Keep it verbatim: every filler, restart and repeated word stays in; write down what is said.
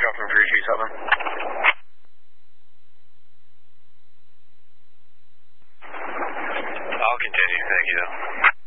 takeoff from three three seven. I'll continue, thank you though.